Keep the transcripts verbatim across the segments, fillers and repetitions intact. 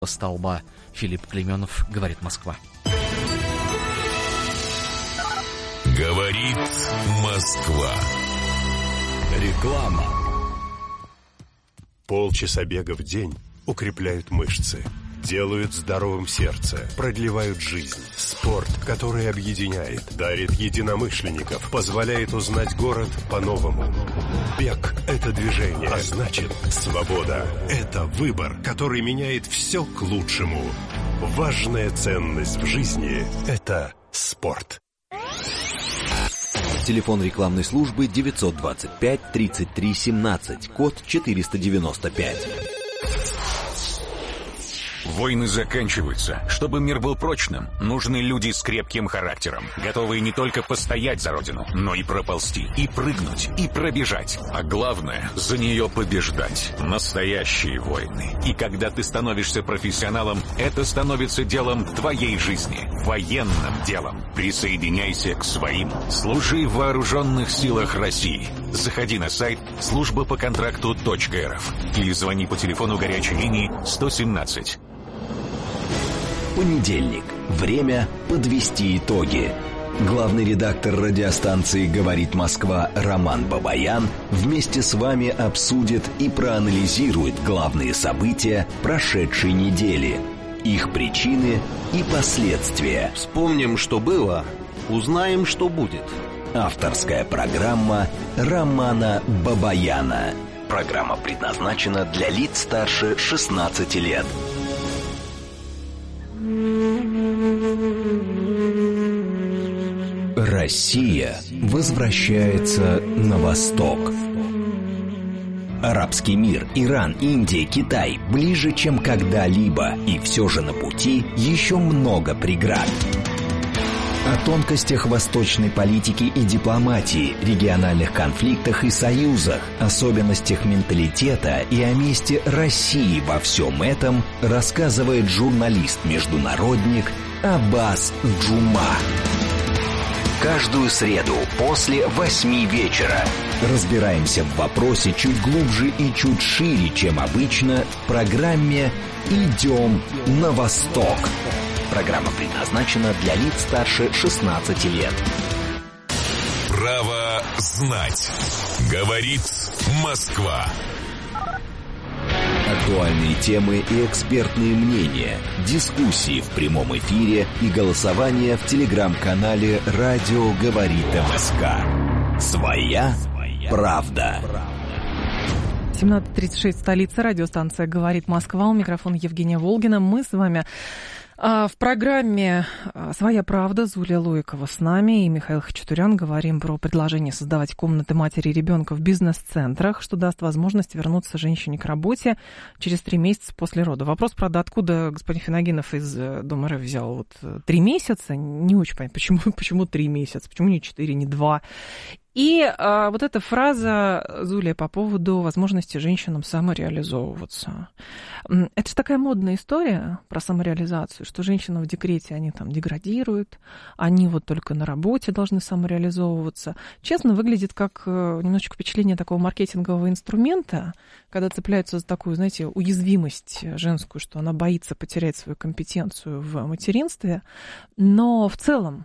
столба. Филипп Клейменов, говорит Москва. Говорит Москва. Реклама. Полчаса бега в день укрепляют мышцы, делают здоровым сердце, продлевают жизнь. Спорт, который объединяет, дарит единомышленников, позволяет узнать город по-новому. Бег – это движение, а значит, свобода – это выбор, который меняет все к лучшему. Важная ценность в жизни – это спорт. Телефон рекламной службы девятьсот двадцать пять тридцать три семнадцать, код четыреста девяносто пять. Войны заканчиваются. Чтобы мир был прочным, нужны люди с крепким характером, готовые не только постоять за родину, но и проползти, и прыгнуть, и пробежать. А главное, за нее побеждать. Настоящие войны. И когда ты становишься профессионалом, это становится делом твоей жизни. Военным делом. Присоединяйся к своим. Служи в вооруженных силах России. Заходи на сайт служба по контракту точка эр эф или звони по телефону горячей линии сто семнадцать. Понедельник. Время подвести итоги. Главный редактор радиостанции «Говорит Москва» Роман Бабаян вместе с вами обсудит и проанализирует главные события прошедшей недели, их причины и последствия. Вспомним, что было, узнаем, что будет. Авторская программа Романа Бабаяна. Программа предназначена для лиц старше шестнадцати лет. Россия возвращается на восток. Арабский мир, Иран, Индия, Китай ближе, чем когда-либо, и все же на пути еще много преград. О тонкостях восточной политики и дипломатии, региональных конфликтах и союзах, особенностях менталитета и о месте России во всем этом рассказывает журналист-международник Аббас Джума. Каждую среду после восьми вечера разбираемся в вопросе чуть глубже и чуть шире, чем обычно, в программе «Идем на восток». Программа предназначена для лиц старше шестнадцати лет. Право знать. Говорит Москва. Актуальные темы и экспертные мнения, дискуссии в прямом эфире и голосование в телеграм-канале «Радио говорит МСК». Своя правда. семнадцать тридцать шесть, столица, радиостанция «Говорит Москва». У микрофона Евгения Волгина. Мы с вами в программе «Своя правда». Зулия Луикова с нами и Михаил Хачатурян. Говорим про предложение создавать комнаты матери и ребенка в бизнес-центрах, что даст возможность вернуться женщине к работе через три месяца после рода. Вопрос, правда, откуда господин Финагинов из Дома РФ взял вот три месяца, не очень понятно, почему, почему три месяца, почему не четыре, не два. И а, вот эта фраза, Зулия, по поводу возможности женщинам самореализовываться. Это же такая модная история про самореализацию, что женщины в декрете, они там деградируют, они вот только на работе должны самореализовываться. Честно, выглядит как немножечко впечатление такого маркетингового инструмента, когда цепляются за такую, знаете, уязвимость женскую, что она боится потерять свою компетенцию в материнстве. Но в целом,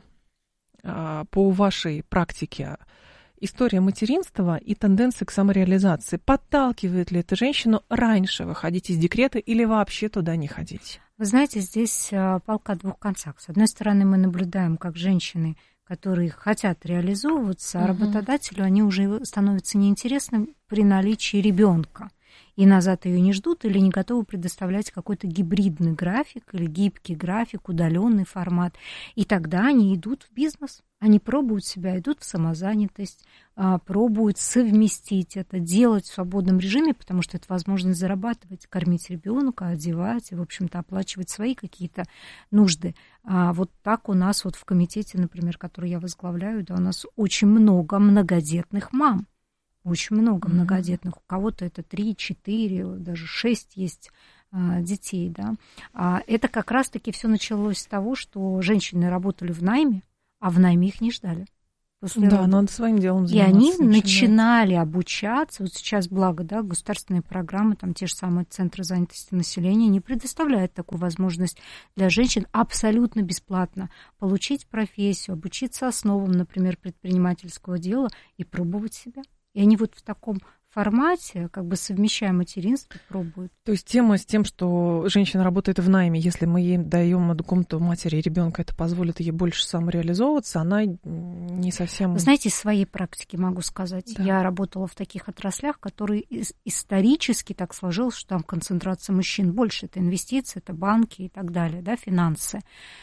по вашей практике, история материнства и тенденции к самореализации. Подталкивает ли это женщину раньше выходить из декрета или вообще туда не ходить? Вы знаете, здесь палка о двух концах. С одной стороны, мы наблюдаем, как женщины, которые хотят реализовываться, а работодателю они уже становятся неинтересны при наличии ребенка. И назад ее не ждут или не готовы предоставлять какой-то гибридный график или гибкий график, удаленный формат. И тогда они идут в бизнес, они пробуют себя, идут в самозанятость, пробуют совместить это, делать в свободном режиме, потому что это возможность зарабатывать, кормить ребенка, одевать и, в общем-то, оплачивать свои какие-то нужды. А вот так у нас вот в комитете, например, который я возглавляю, да, у нас очень много многодетных мам. Очень много многодетных. У кого-то это три, четыре, даже шесть есть а, детей. Да. А это как раз-таки все началось с того, что женщины работали в найме, а в найме их не ждали. После да, родов. надо своим делом И заниматься. они начинать. начинали обучаться. Вот сейчас, благо, да, государственные программы, там те же самые центры занятости населения, не предоставляют такую возможность для женщин абсолютно бесплатно получить профессию, обучиться основам, например, предпринимательского дела и пробовать себя. И они вот в таком формате, как бы совмещая материнство, пробуют. То есть тема с тем, что женщина работает в найме, если мы ей даем комнату матери и ребенка, это позволит ей больше самореализовываться, она не совсем... Вы знаете, из своей практики могу сказать. Да. Я работала в таких отраслях, которые исторически так сложилось, что там концентрация мужчин больше. Это инвестиции, это банки и так далее, да, финансы.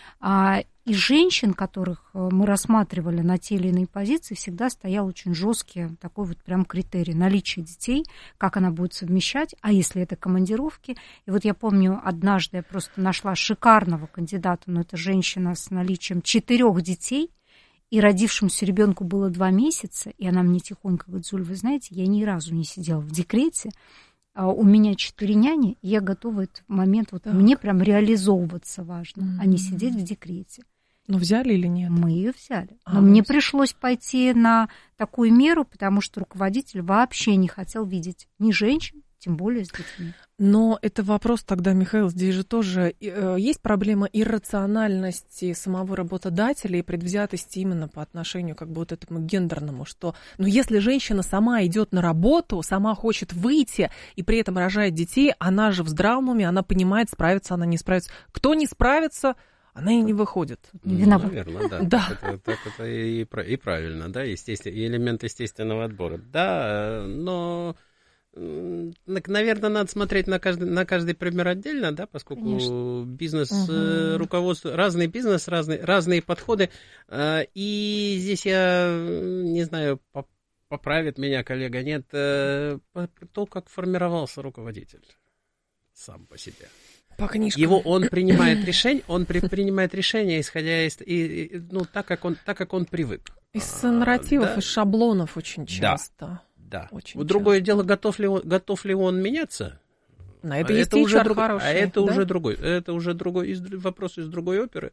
И женщин, которых мы рассматривали на те или иные позиции, всегда стоял очень жесткий такой вот прям критерий наличия детей, как она будет совмещать, а если это командировки. И вот я помню, однажды я просто нашла шикарного кандидата, но это женщина с наличием четырех детей, и родившемуся ребенку было два месяца, и она мне тихонько говорит: Зуль, вы знаете, я ни разу не сидела в декрете, у меня четыре няни, и я готова в этот момент, вот так. Мне прям реализовываться важно, mm-hmm. а не сидеть в декрете. Но взяли или нет? Мы ее взяли. А, Но мне взяли. Пришлось пойти на такую меру, потому что руководитель вообще не хотел видеть ни женщин, тем более с детьми. Но это вопрос тогда, Михаил, здесь же тоже э, есть проблема иррациональности самого работодателя и предвзятости именно по отношению как бы вот этому гендерному, что, ну, если женщина сама идет на работу, сама хочет выйти и при этом рожает детей, она же в здравом уме, она понимает, справится она, не справится. Кто не справится, она и не выходит. Не ну, наверное, да. да. Так это, так это и, и правильно, да, естественно, и элемент естественного отбора. Да, но... Наверное, надо смотреть на каждый, на каждый пример отдельно, да, поскольку Конечно. бизнес, угу. руководство, разный бизнес, разные, разные подходы. И здесь я, не знаю, поправит меня коллега, нет, то, как формировался руководитель сам по себе. По книжкам. Его он принимает решение, он при, принимает решение, исходя из, и, и, ну, так как он, так как он привык. Из нарративов, да? Из шаблонов очень часто. Да. Очень вот другое дело, готов ли он, готов ли он меняться? На это а есть это уже друг... хороший. А это да? уже другой, это уже другой из... вопрос из другой оперы.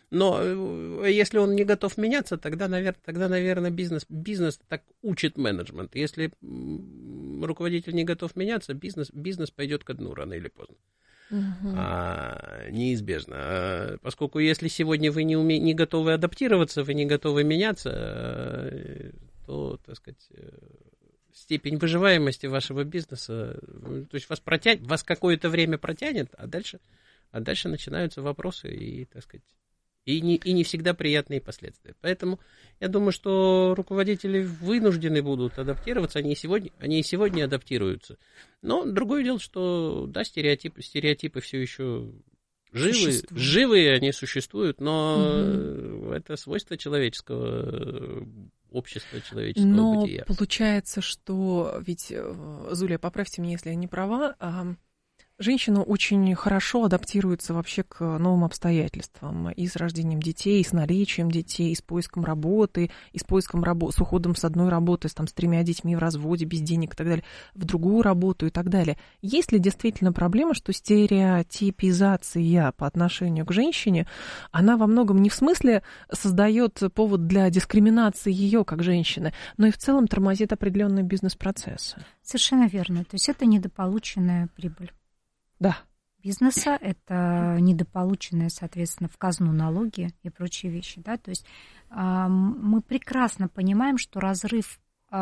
Но если он не готов меняться, тогда, наверное, тогда, наверное бизнес, бизнес так учит менеджмент. Если руководитель не готов меняться, бизнес, бизнес пойдет ко дну рано или поздно. Угу. А, неизбежно. А, поскольку если сегодня вы не, уме... не готовы адаптироваться, вы не готовы меняться, то, так сказать... степень выживаемости вашего бизнеса, то есть вас протянет, вас какое-то время протянет, а дальше, а дальше начинаются вопросы и, так сказать, и не, и не всегда приятные последствия. Поэтому я думаю, что руководители вынуждены будут адаптироваться, они и сегодня, они и сегодня адаптируются. Но другое дело, что да, стереотипы, стереотипы все еще живы, живые они существуют, но угу. это свойство человеческого общества, человеческого Но бытия. Получается, что ведь, Зуля, поправьте меня, если я не права, женщина очень хорошо адаптируется вообще к новым обстоятельствам. И с рождением детей, и с наличием детей, и с поиском работы, и с поиском работы, с уходом с одной работы, с, там, с тремя детьми в разводе, без денег и так далее, в другую работу и так далее. Есть ли действительно проблема, что стереотипизация по отношению к женщине, она во многом не в смысле создает повод для дискриминации ее как женщины, но и в целом тормозит определенные бизнес-процессы? Совершенно верно. То есть это недополученная прибыль. Да. Бизнеса, это недополученные, соответственно, в казну налоги и прочие вещи. Да? То есть э, мы прекрасно понимаем, что разрыв э,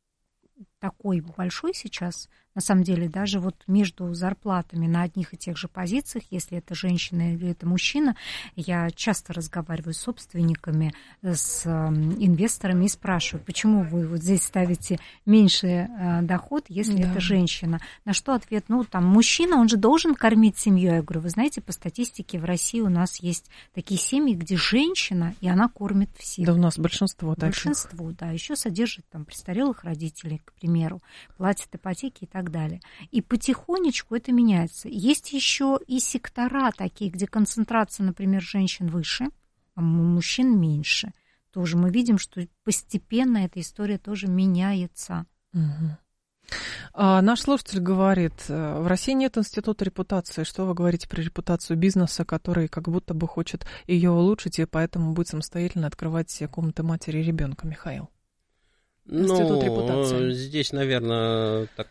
такой большой сейчас, на самом деле, даже вот между зарплатами на одних и тех же позициях, если это женщина или это мужчина, я часто разговариваю с собственниками, с инвесторами и спрашиваю, почему вы вот здесь ставите меньший доход, если да. это женщина. На что ответ, ну, там, мужчина, он же должен кормить семью. Я говорю, вы знаете, по статистике в России у нас есть такие семьи, где женщина, и она кормит всех. Да, у нас большинство таких. Большинство, да, еще содержит там престарелых родителей, к примеру, платит ипотеки и так далее. И потихонечку это меняется. Есть еще и сектора такие, где концентрация, например, женщин выше, а мужчин меньше. Тоже мы видим, что постепенно эта история тоже меняется. Угу. А, наш слушатель говорит, в России нет института репутации. Что вы говорите про репутацию бизнеса, который как будто бы хочет ее улучшить, и поэтому будет самостоятельно открывать комнаты матери и ребенка, Михаил? Институт ну, репутации. Здесь, наверное, так,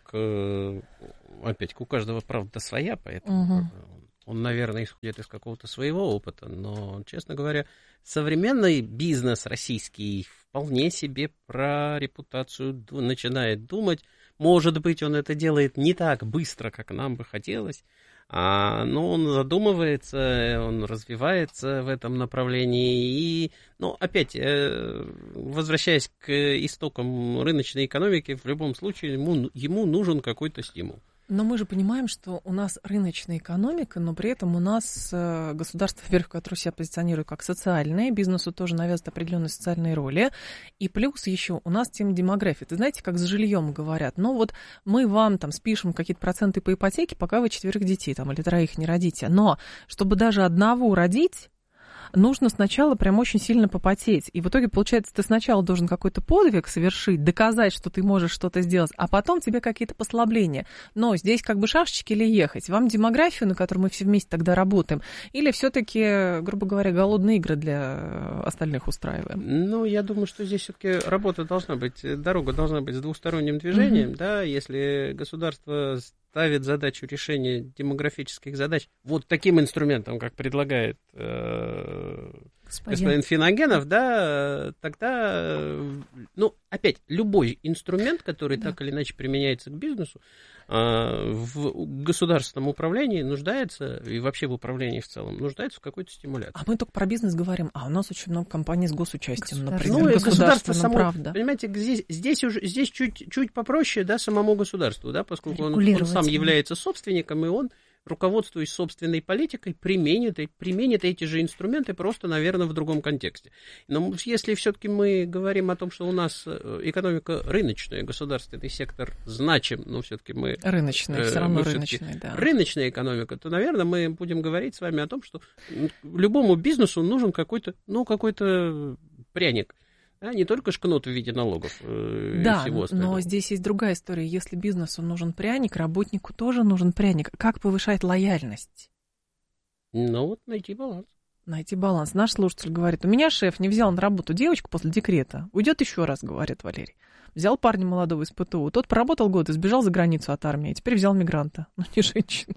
опять, у каждого правда своя, поэтому угу. он, наверное, исходит из какого-то своего опыта, но, честно говоря, современный бизнес российский вполне себе про репутацию начинает думать. Может быть, он это делает не так быстро, как нам бы хотелось, а, но он задумывается, он развивается в этом направлении. И, ну, опять, возвращаясь к истокам рыночной экономики, в любом случае ему, ему нужен какой-то стимул. Но мы же понимаем, что у нас рыночная экономика, но при этом у нас государство, во-первых, которое себя позиционирует как социальное, бизнесу тоже навязывает определенные социальные роли, и плюс еще у нас тема демографии. Ты знаете, как с жильем говорят, ну вот мы вам там спишем какие-то проценты по ипотеке, пока вы четверых детей там или троих не родите, но чтобы даже одного родить, нужно сначала прям очень сильно попотеть. И в итоге, получается, ты сначала должен какой-то подвиг совершить, доказать, что ты можешь что-то сделать, а потом тебе какие-то послабления. Но здесь как бы шашечки или ехать? Вам демографию, на которой мы все вместе тогда работаем, или все-таки, грубо говоря, голодные игры для остальных устраиваем? Ну, я думаю, что здесь все-таки работа должна быть, дорога должна быть с двусторонним движением, mm-hmm. да, если государство ставит задачу решения демографических задач вот таким инструментом, как предлагает э, господин. господин Финогенов, да, тогда, ну, опять, любой инструмент, который да. так или иначе применяется к бизнесу, э, в государственном управлении нуждается, и вообще в управлении в целом, нуждается в какой-то стимуляции. А мы только про бизнес говорим, а у нас очень много компаний с госучастием, например, ну, государство само, правда. Понимаете, здесь, здесь, уже, здесь чуть, чуть попроще, да, самому государству, да, поскольку он, он сам является собственником, и он, руководствуясь собственной политикой, применит, применит эти же инструменты просто, наверное, в другом контексте. Но если все-таки мы говорим о том, что у нас экономика рыночная, государственный сектор значим, но все-таки мы... Рыночная, э, все равно рыночная, да. Рыночная экономика, то, наверное, мы будем говорить с вами о том, что любому бизнесу нужен какой-то, ну, какой-то пряник. А не только шкнут в виде налогов э, да, и всего остального. Но здесь есть другая история. Если бизнесу нужен пряник, работнику тоже нужен пряник. Как повышать лояльность? Ну вот найти баланс. Найти баланс. Наш слушатель говорит, у меня шеф не взял на работу девочку после декрета. Уйдет еще раз, говорит Валерий. Взял парня молодого из ПТУ. Тот проработал год и сбежал за границу от армии. Теперь взял мигранта, но не женщину.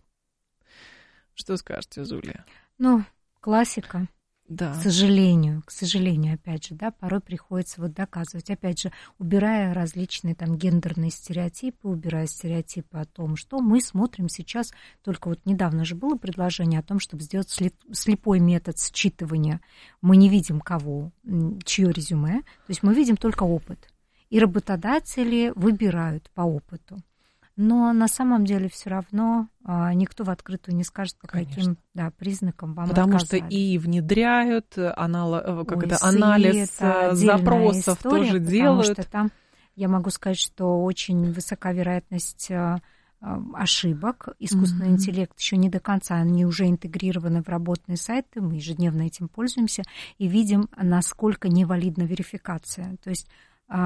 Что скажете, Зулия? Ну, классика. Да. К сожалению, к сожалению, опять же, да, порой приходится вот доказывать, опять же, убирая различные там гендерные стереотипы, убирая стереотипы о том, что мы смотрим сейчас, только вот недавно же было предложение о том, чтобы сделать слепой метод считывания. Мы не видим кого, чье резюме, то есть мы видим только опыт. И работодатели выбирают по опыту. Но на самом деле все равно а, никто в открытую не скажет, по Конечно. каким да, признакам вам Потому отказали. что и внедряют, анал... как Ой, это, анализ это запросов история, тоже делают. Потому что там, я могу сказать, что очень высока вероятность а, ошибок. Искусственный mm-hmm. интеллект еще не до конца, они уже интегрированы в работные сайты, мы ежедневно этим пользуемся и видим, насколько невалидна верификация. То есть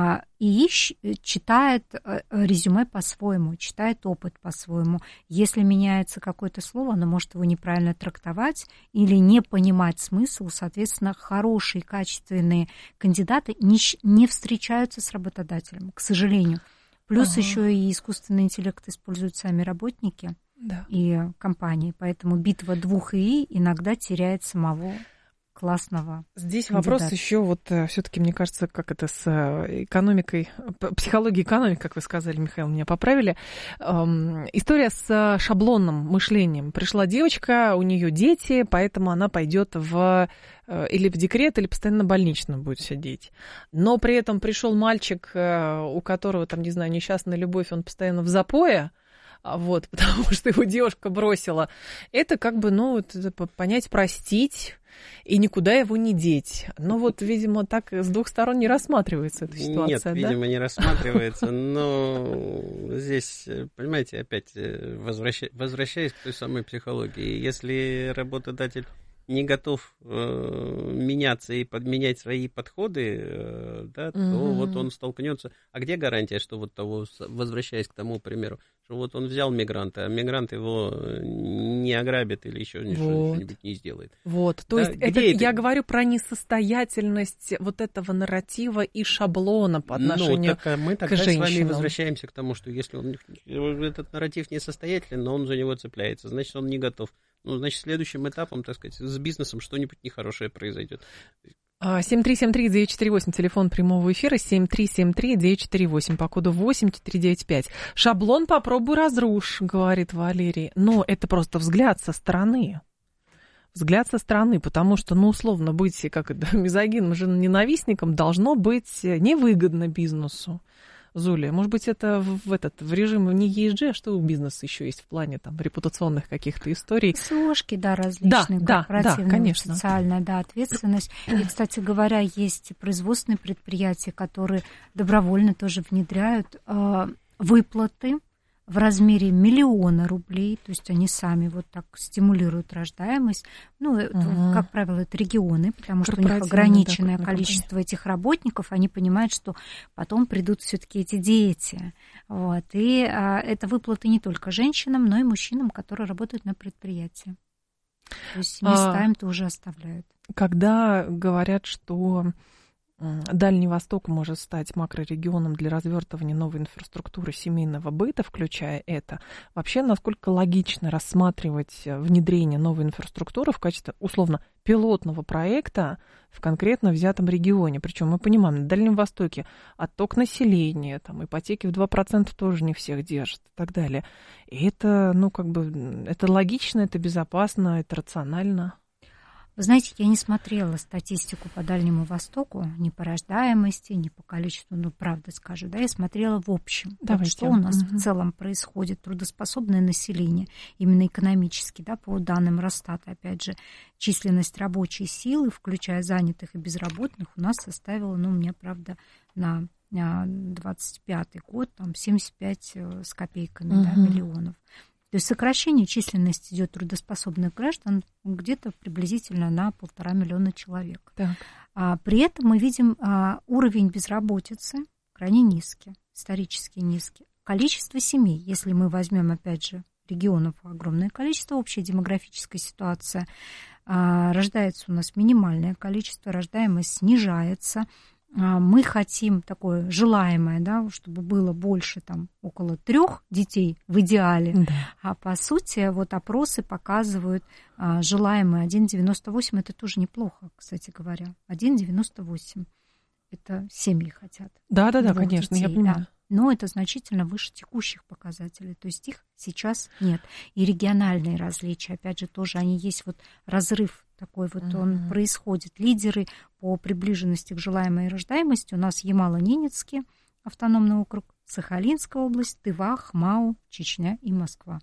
и читает резюме по-своему, читает опыт по-своему. Если меняется какое-то слово, оно может его неправильно трактовать или не понимать смысл. Соответственно, хорошие, качественные кандидаты не, не встречаются с работодателем, к сожалению. Плюс ага. еще и искусственный интеллект используют сами работники да. и компании. Поэтому битва двух ИИ иногда теряет самого классного. Здесь кандидата. Вопрос еще вот все-таки, мне кажется, как это с экономикой, психологией экономики, как вы сказали, Михаил, меня поправили. Эм, история с шаблонным мышлением. Пришла девочка, у нее дети, поэтому она пойдет в или в декрет, или постоянно больнично будет сидеть. Но при этом пришел мальчик, у которого там, не знаю, несчастная любовь, он постоянно в запое. Вот, потому что его девушка бросила. Это как бы, ну, это понять, простить и никуда его не деть. Но вот, видимо, так с двух сторон не рассматривается эта ситуация, Нет, да? видимо, не рассматривается, но здесь, понимаете, опять возвращаясь, возвращаясь к той самой психологии, если работодатель не готов э, меняться и подменять свои подходы, э, да, то mm-hmm. вот он столкнется. А где гарантия, что вот того, возвращаясь к тому примеру, что вот он взял мигранта, а мигрант его не ограбит или еще вот. что-нибудь не сделает. Вот, то да, есть это, это, я говорю про несостоятельность вот этого нарратива и шаблона по отношению ну, так, а мы к тогда женщинам. с вами возвращаемся к тому, что если он, этот нарратив несостоятелен, но он за него цепляется, значит, он не готов. Ну, значит, следующим этапом, так сказать, с бизнесом что-нибудь нехорошее произойдет. семь три семь три девять четыре восемь, телефон прямого эфира, семь три семь три девять четыре восемь, по коду восемь четыре девять пять. Шаблон попробуй разрушь, говорит Валерий. Но это просто взгляд со стороны. Взгляд со стороны, потому что, ну, условно, быть, как это, мизогином, женоненавистником должно быть невыгодно бизнесу. Зуля, может быть, это в, этот, в режиме не и эс джи, а что у бизнеса еще есть в плане там репутационных каких-то историй? СОшки, да, различные, да, корпоративная, да, конечно. социальная, да, ответственность. И, кстати говоря, есть производственные предприятия, которые добровольно тоже внедряют э, выплаты в размере миллиона рублей, то есть они сами вот так стимулируют рождаемость. Ну, угу. это, как правило, это регионы, потому что у них ограниченное да, количество этих работников, они понимают, что потом придут все-таки эти дети. Вот. И а, это выплаты не только женщинам, но и мужчинам, которые работают на предприятии. То есть места а, им тоже оставляют. Когда говорят, что Дальний Восток может стать макрорегионом для развертывания новой инфраструктуры семейного быта, включая это. Вообще, насколько логично рассматривать внедрение новой инфраструктуры в качестве, условно, пилотного проекта в конкретно взятом регионе? Причем мы понимаем, на Дальнем Востоке отток населения, там, ипотеки в два процента тоже не всех держат и так далее. И это, ну, как бы, это логично, это безопасно, это рационально. Вы знаете, я не смотрела статистику по Дальнему Востоку, ни по рождаемости, ни по количеству, ну, правда скажу, да, я смотрела в общем, вот что у нас угу. в целом происходит, трудоспособное население, именно экономически, да, по данным Росстата, опять же, численность рабочей силы, включая занятых и безработных, у нас составила, ну, у меня, правда, на двадцать пятый год, там, семьдесят пять с копейками, угу. да, миллионов. То есть сокращение численности идет трудоспособных граждан где-то приблизительно на полтора миллиона человек. А, при этом мы видим а, уровень безработицы крайне низкий, исторически низкий. Количество семей, если мы возьмем, опять же, регионов огромное количество, общая демографическая ситуация, а, рождается у нас минимальное количество, рождаемость снижается. Мы хотим такое желаемое, да, чтобы было больше, там, около трех детей в идеале, да. А по сути вот опросы показывают а, желаемое один целых девяносто восемь сотых, это тоже неплохо, кстати говоря, один целых девяносто восемь сотых, это семьи хотят. Да-да-да, конечно, детей, я понимаю. Да. Но это значительно выше текущих показателей, то есть их сейчас нет. И региональные различия, опять же, тоже они есть, вот разрыв такой вот uh-huh. он происходит. Лидеры по приближенности к желаемой рождаемости у нас Ямало-Ненецкий автономный округ, Сахалинская область, Тыва, Хмао, Чечня и Москва.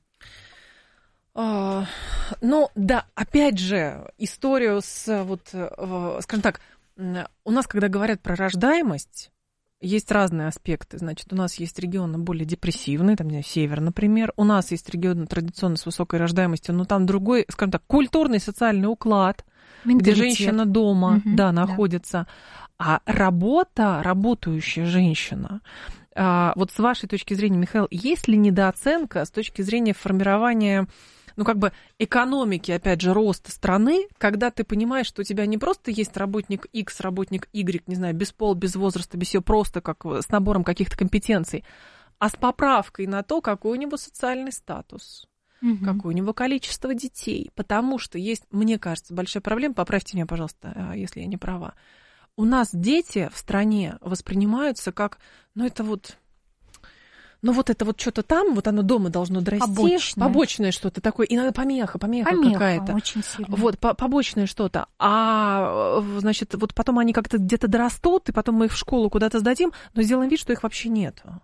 А, ну, да, опять же, историю с, вот, скажем так, у нас, когда говорят про рождаемость, есть разные аспекты. Значит, у нас есть регионы более депрессивные, там, не знаю, север, например. У нас есть регионы традиционно с высокой рождаемостью, но там другой, скажем так, культурный социальный уклад, где женщина дома, угу, да, находится. Да. А работа, работающая женщина, вот с вашей точки зрения, Михаил, есть ли недооценка с точки зрения формирования, ну, как бы экономики, опять же, роста страны, когда ты понимаешь, что у тебя не просто есть работник X, работник Y, не знаю, без пола, без возраста, без всего, просто как с набором каких-то компетенций, а с поправкой на то, какой у него социальный статус, угу. какое у него количество детей. Потому что есть, мне кажется, большая проблема, поправьте меня, пожалуйста, если я не права. У нас дети в стране воспринимаются как, ну, это вот... Ну, вот это вот что-то там, вот оно дома должно дорасти. Побочное. Побочное что-то такое. Иногда помеха, помеха, помеха какая-то. Очень сильно. Вот, побочное что-то. А, значит, вот потом они как-то где-то дорастут, и потом мы их в школу куда-то сдадим, но сделаем вид, что их вообще нету.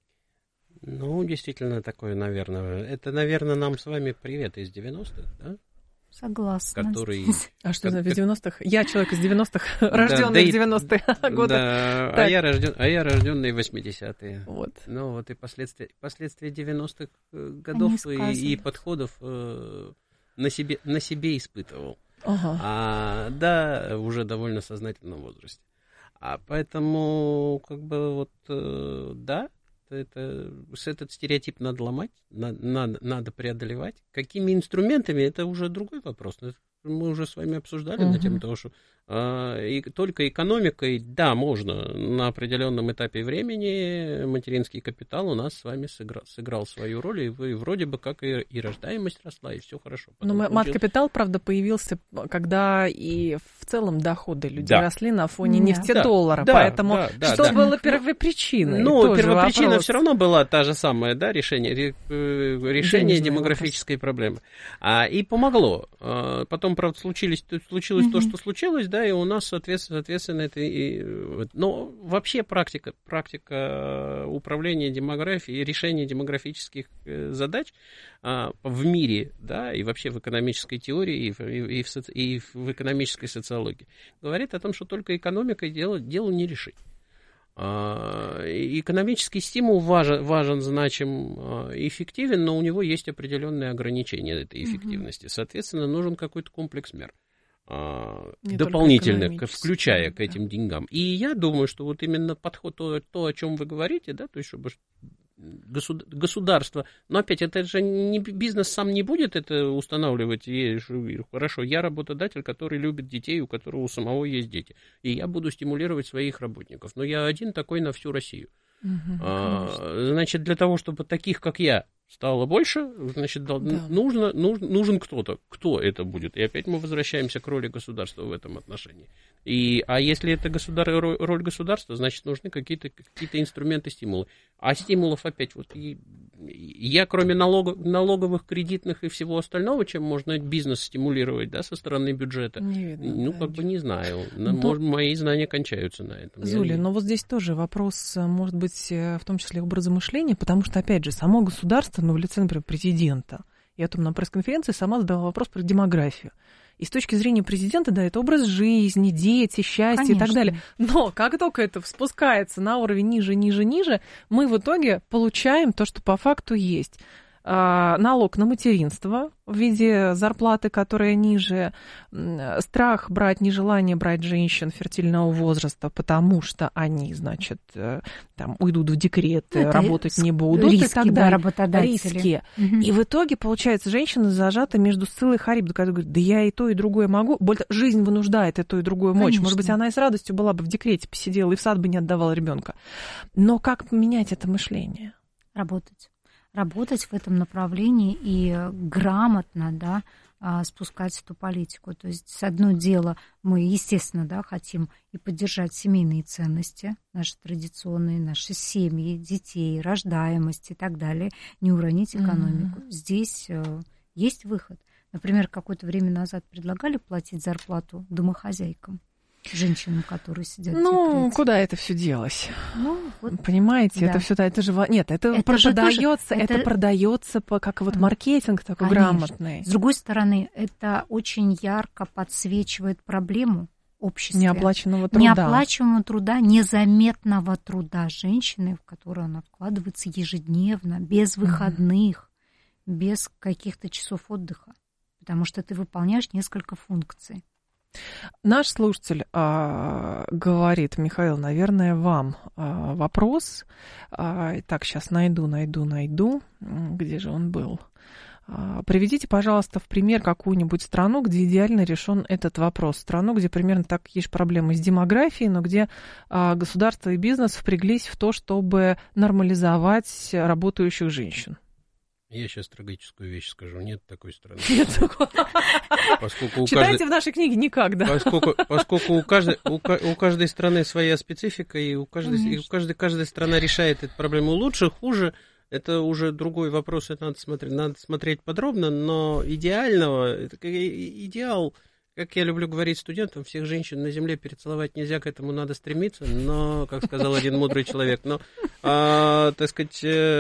Ну, действительно такое, наверное. Это, наверное, нам с вами привет из девяностых, да? Согласна. Который... А что за девяностых? Я человек из девяностых, рожденный в девяностых годах. Да, а я, рожден, а я рожденный в восьмидесятые. Вот. Ну вот и последствия, последствия девяностых годов и, и подходов э, на, себе, на себе испытывал. Ага. А, да, уже довольно сознательном возрасте. А поэтому, как бы, вот, э, да, это, этот стереотип надо ломать, надо, надо, надо преодолевать. Какими инструментами, это уже другой вопрос. Мы уже с вами обсуждали uh-huh. на тему того, что э, и, только экономикой, да, можно на определенном этапе времени материнский капитал у нас с вами сыграл, сыграл свою роль, и вы вроде бы как и, и рождаемость росла, и все хорошо. Но получил... мат-капитал, правда, появился, когда и в целом доходы людей да. росли на фоне да. нефтедоллара, да, поэтому да, да, что да. было первопричиной? Ну, первопричина все равно была та же самая, да, решение, решение демографической вопрос. проблемы. А, и помогло. А, потом, правда, случились, случилось mm-hmm. то, что случилось, да, и у нас, соответственно, соответственно это и... Но вообще практика, практика управления демографией, решения демографических задач а, в мире, да, и вообще в экономической теории, и в, и в, соци... и в экономической социологии говорит о том, что только экономикой дело, дело не решить. Экономический стимул важен, важен, значим, эффективен, но у него есть определенные ограничения этой эффективности. Соответственно, нужен какой-то комплекс мер не дополнительных, включая к этим деньгам. И я думаю, что вот именно подход, то, то о чем вы говорите, да, то есть чтобы государство, но опять это же не, бизнес сам не будет это устанавливать. И, хорошо, я работодатель, который любит детей, у которого у самого есть дети, и я буду стимулировать своих работников, но я один такой на всю Россию. Угу, а, значит, для того, чтобы таких, как я, стало больше, значит, да. нужно, нужен, нужен кто-то. Кто это будет? И опять мы возвращаемся к роли государства в этом отношении. И, а если это государ, роль государства, значит, нужны какие-то, какие-то инструменты, стимулы. А стимулов опять, вот и, я кроме налог, налоговых, кредитных и всего остального, чем можно бизнес стимулировать, да, со стороны бюджета, не видно, ну, да, как ничего. бы не знаю. Но... Может, мои знания кончаются на этом. Зуля, не... но вот здесь тоже вопрос, может быть, в том числе образа мышления, потому что, опять же, само государство, ну, в лице, например, президента. Я там на пресс-конференции сама задала вопрос про демографию. И с точки зрения президента, да, это образ жизни, дети, счастье Конечно. и так далее. Но как только это спускается на уровень ниже, ниже, ниже, мы в итоге получаем то, что по факту есть. Налог на материнство в виде зарплаты, которая ниже, страх брать, нежелание брать женщин фертильного возраста, потому что они, значит, там, уйдут в декрет, это работать не будут риски, и так далее. Да, риски. Угу. И в итоге, получается, женщина зажата между Сциллой и Харибдой, которая говорит, да я и то, и другое могу. Жизнь вынуждает и то, и другое мочь. Конечно. Может быть, она и с радостью была бы в декрете, посидела и в сад бы не отдавала ребенка. Но как поменять это мышление? Работать. Работать в этом направлении и грамотно, да, спускать эту политику. То есть, с одно дело, мы, естественно, да, хотим и поддержать семейные ценности, наши традиционные, наши семьи, детей, рождаемость и так далее, не уронить экономику. Mm-hmm. Здесь есть выход. Например, какое-то время назад предлагали платить зарплату домохозяйкам. Женщинам, которые сидят ну, в декрете. Куда это все делось? Ну, вот, понимаете, да. это все, это же, нет, это, это продается, тоже, это, это продается по, как вот маркетинг такой Конечно. грамотный. С другой стороны, это очень ярко подсвечивает проблему общества. Неоплаченного труда. Неоплачиваемого труда, незаметного труда женщины, в которую она вкладывается ежедневно, без выходных, mm-hmm. без каких-то часов отдыха, потому что ты выполняешь несколько функций. Наш слушатель а, говорит, Михаил, наверное, вам а, вопрос. А, так, сейчас найду, найду, найду. Где же он был? А, приведите, пожалуйста, в пример какую-нибудь страну, где идеально решен этот вопрос. Страну, где примерно такие же проблемы с демографией, но где а, государство и бизнес впряглись в то, чтобы нормализовать работающих женщин. Я сейчас трагическую вещь скажу. Нет такой страны. Нет такой. Читайте каждой... в нашей книге никак, да. Поскольку, поскольку у, каждой, у, у каждой страны своя специфика, и у каждой, и у каждой, каждая страна решает эту проблему лучше, хуже. Это уже другой вопрос, это надо смотреть, надо смотреть подробно, но идеального, это идеал, как я люблю говорить студентам, всех женщин на земле перецеловать нельзя, к этому надо стремиться, но, как сказал один мудрый человек, но, а, так сказать,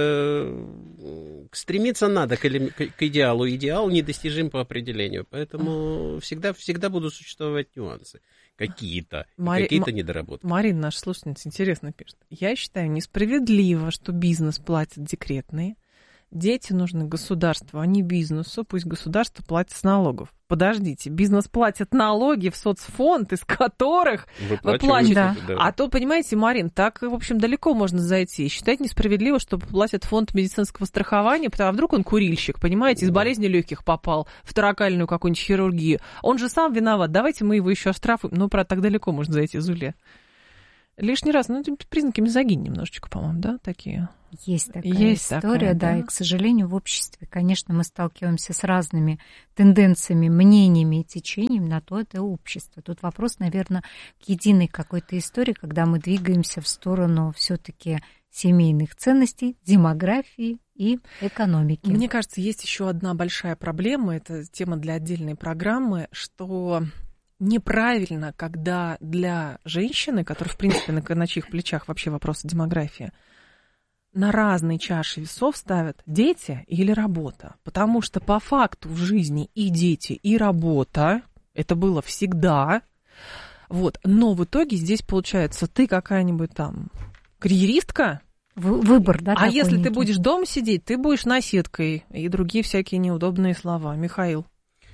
э, стремиться надо к, к идеалу. Идеал недостижим по определению, поэтому всегда, всегда будут существовать нюансы. Какие-то, Мари... какие-то недоработки. Марина, наша слушательница, интересно пишет. Я считаю несправедливо, что бизнес платит декретные. Дети нужны государству, а не бизнесу. Пусть государство платит с налогов. Подождите, бизнес платит налоги в соцфонд, из которых вы платите. Да. Да. А то, понимаете, Марин, так, в общем, далеко можно зайти. Считать несправедливо, что платит фонд медицинского страхования, потому что вдруг он курильщик, понимаете, из болезни легких попал в торакальную какую-нибудь хирургию. Он же сам виноват. Давайте мы его еще оштрафуем. Ну, правда, так далеко можно зайти, Зуля. Лишний раз, ну, признаки мизогинии немножечко, по-моему, да, такие? Есть такая Есть история, такая, да. да, и, к сожалению, в обществе, конечно, мы сталкиваемся с разными тенденциями, мнениями и течениями, на то это общество. Тут вопрос, наверное, к единой какой-то истории, когда мы двигаемся в сторону все-таки семейных ценностей, демографии и экономики. Мне кажется, есть еще одна большая проблема, это тема для отдельной программы, что неправильно, когда для женщины, которая, в принципе, на, на чьих плечах вообще вопрос демографии, на разные чаши весов ставят дети или работа. Потому что по факту в жизни и дети, и работа, это было всегда. Вот. Но в итоге здесь получается, ты какая-нибудь там карьеристка, выбор, да? А если некий? Ты будешь дома сидеть, ты будешь наседкой и другие всякие неудобные слова. Михаил.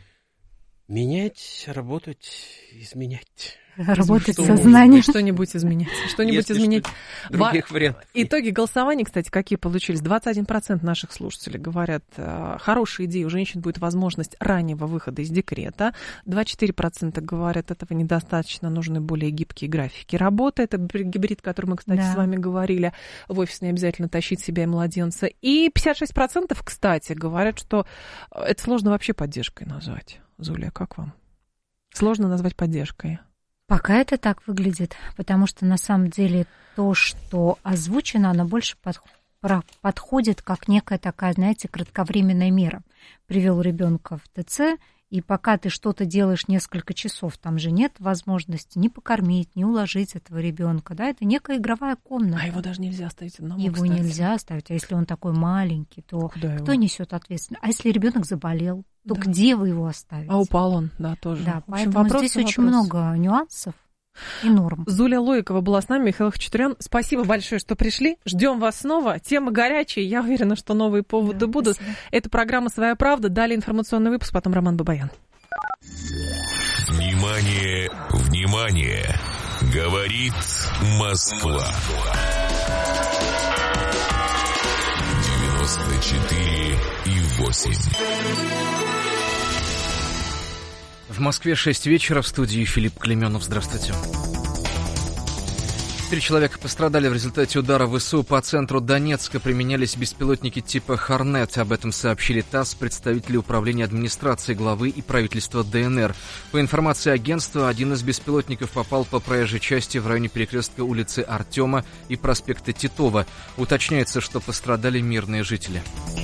Менять, работать, изменять. Работать сознанием. Что-нибудь изменять. Что-нибудь изменять. Что, других вариантов. Итоги голосования, кстати, какие получились? двадцать один процент наших слушателей говорят, хорошая идея, у женщин будет возможность раннего выхода из декрета. двадцать четыре процента говорят, этого недостаточно, нужны более гибкие графики работы. Это гибрид, о котором мы, кстати, да. с вами говорили. В офис не обязательно тащить себя и младенца. И пятьдесят шесть процентов, кстати, говорят, что это сложно вообще поддержкой назвать. Зуля, как вам? Сложно назвать поддержкой. Пока это так выглядит, потому что на самом деле то, что озвучено, оно больше под, подходит как некая такая, знаете, кратковременная мера. Привел ребенка в ТЦ, и пока ты что-то делаешь несколько часов, там же нет возможности ни покормить, ни уложить этого ребенка, да, это некая игровая комната. А его даже нельзя оставить одного, Его кстати. нельзя оставить, а если он такой маленький, то Куда кто его? Несет ответственность? А если ребенок заболел, то да. где вы его оставите? А упал он, да, тоже. Да, в общем, поэтому вопрос здесь вопрос. очень много нюансов и норм. Зуля Лойкова была с нами, Михаил Хачатурян. Спасибо большое, что пришли. Ждем вас снова. Тема горячая. Я уверена, что новые поводы да, будут. Спасибо. Это программа «Своя правда». Далее информационный выпуск, потом Роман Бабаян. Внимание, внимание! Говорит Москва. девяносто четыре и восемь. В Москве шесть вечера, в студии Филипп Клейменов. Здравствуйте. Три человека пострадали в результате удара ВСУ по центру Донецка. Применялись беспилотники типа «Хорнет». Об этом сообщили ТАСС, представители управления администрации главы и правительства ДНР. По информации агентства, один из беспилотников попал по проезжей части в районе перекрестка улицы Артема и проспекта Титова. Уточняется, что пострадали мирные жители.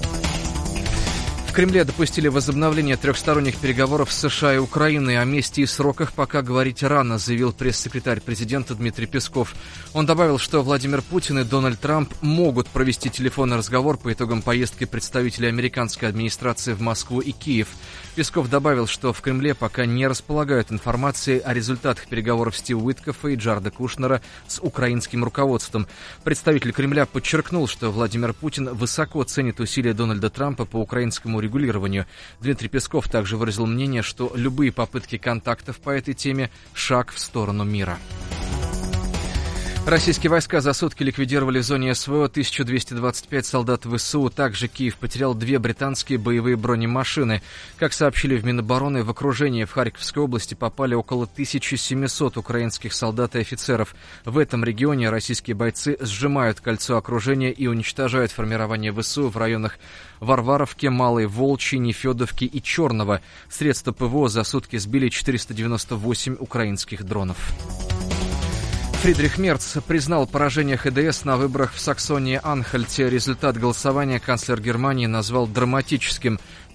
В Кремле допустили возобновление трехсторонних переговоров с США и Украиной. О месте и сроках пока говорить рано, заявил пресс-секретарь президента Дмитрий Песков. Он добавил, что Владимир Путин и Дональд Трамп могут провести телефонный разговор по итогам поездки представителей американской администрации в Москву и Киев. Песков добавил, что в Кремле пока не располагают информацией о результатах переговоров Стива Уиткофа и Джареда Кушнера с украинским руководством. Представитель Кремля подчеркнул, что Владимир Путин высоко ценит усилия Дональда Трампа по украинскому регулированию. Дмитрий Песков также выразил мнение, что любые попытки контактов по этой теме – шаг в сторону мира. Российские войска за сутки ликвидировали в зоне СВО тысячу двести двадцать пять солдат ВСУ. Также Киев потерял две британские боевые бронемашины. Как сообщили в Минобороны, в окружение в Харьковской области попали около тысяча семьсот украинских солдат и офицеров. В этом регионе российские бойцы сжимают кольцо окружения и уничтожают формирование ВСУ в районах Варваровки, Малой Волчьи, Нефедовки и Черного. Средства ПВО за сутки сбили четыреста девяносто восемь украинских дронов. Фридрих Мерц признал поражение ХДС на выборах в Саксонии-Анхальте. Результат голосования канцлер Германии назвал драматическим.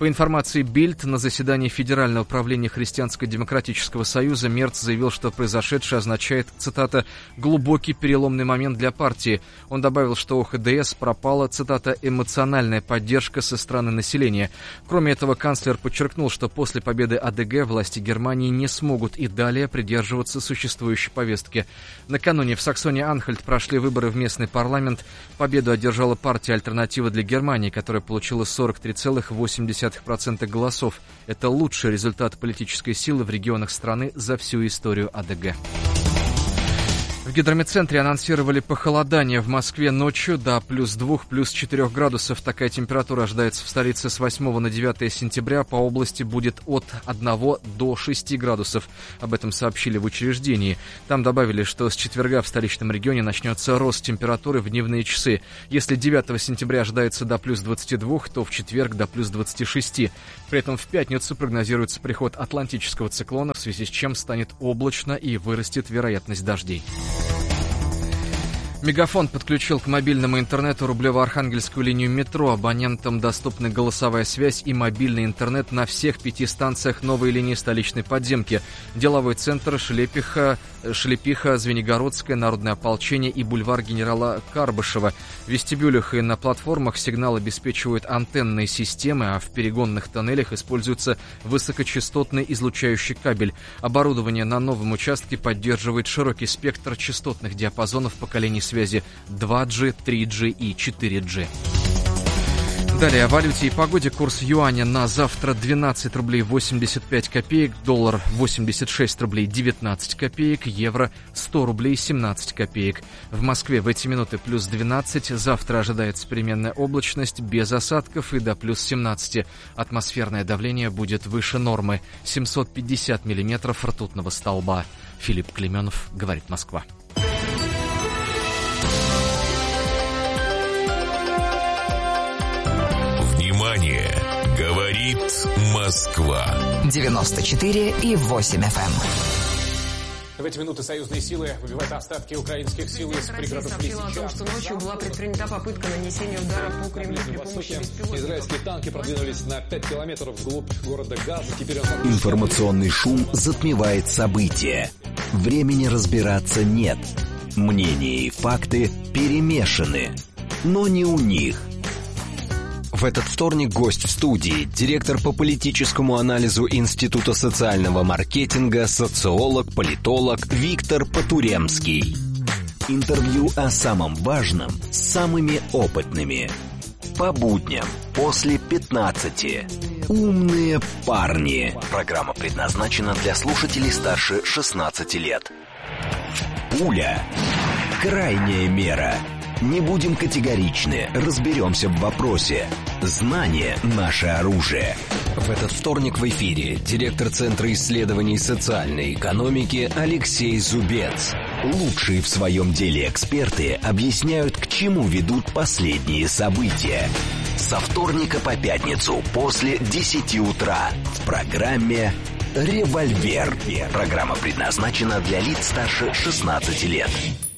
По информации Бильд, на заседании Федерального правления Христианско-демократического союза Мерц заявил, что произошедшее означает, цитата, «глубокий переломный момент для партии». Он добавил, что у ХДС пропала, цитата, «эмоциональная поддержка со стороны населения». Кроме этого, канцлер подчеркнул, что после победы АДГ власти Германии не смогут и далее придерживаться существующей повестки. Накануне в Саксонии-Анхальт прошли выборы в местный парламент. Победу одержала партия «Альтернатива для Германии», которая получила сорок три целых восемь десятых процента голосов. Это лучший результат политической силы в регионах страны за всю историю АДГ. В гидрометцентре анонсировали похолодание в Москве ночью до плюс двух, плюс четырех градусов. Такая температура ожидается в столице с восьмого на девятое сентября. По области будет от одного до шести градусов. Об этом сообщили в учреждении. Там добавили, что с четверга в столичном регионе начнется рост температуры в дневные часы. Если девятого сентября ожидается до плюс двадцати двух, то в четверг до плюс двадцати шести. При этом в пятницу прогнозируется приход атлантического циклона, в связи с чем станет облачно и вырастет вероятность дождей. Мегафон подключил к мобильному интернету Рублево-Архангельскую линию метро. Абонентам доступны голосовая связь и мобильный интернет на всех пяти станциях новой линии столичной подземки. Деловой центр, Шлепиха, Шлепиха, Звенигородская, Народное ополчение и бульвар генерала Карбышева. В вестибюлях и на платформах сигнал обеспечивают антенные системы, а в перегонных тоннелях используется высокочастотный излучающий кабель. Оборудование на новом участке поддерживает широкий спектр частотных диапазонов поколений связи два джи, три джи и четыре джи. Далее о валюте и погоде. Курс юаня на завтра двенадцать рублей восемьдесят пять копеек, доллар восемьдесят шесть рублей девятнадцать копеек, евро сто рублей семнадцать копеек. В Москве в эти минуты плюс двенадцать, завтра ожидается переменная облачность без осадков и до плюс семнадцать. Атмосферное давление будет выше нормы семьсот пятьдесят миллиметров ртутного столба. Филипп Клеменов, говорит Москва. Внимание! Говорит Москва. девяносто четыре и восемь эф эм. В эти минуты союзные силы выбивают остатки украинских сил из пригородов Лисичанска. Сообщила о том, что ночью была предпринята попытка нанесения удара по Кремлю при помощи беспилотников. Израильские танки продвинулись на пять километров вглубь города Газа. Теперь он... Информационный шум затмевает события. Времени разбираться нет. Мнения и факты перемешаны. Но не у них. В этот вторник гость в студии, директор по политическому анализу Института социального маркетинга, социолог, политолог Виктор Потуремский. Интервью о самом важном с самыми опытными. По будням после пятнадцати. Умные парни. Программа предназначена для слушателей старше шестнадцати лет. Пуля. Крайняя мера. Не будем категоричны, разберемся в вопросе. Знание – наше оружие. В этот вторник в эфире директор Центра исследований социальной экономики Алексей Зубец. Лучшие в своем деле эксперты объясняют, к чему ведут последние события. Со вторника по пятницу после десяти утра в программе «Револьвер». Программа предназначена для лиц старше шестнадцати лет.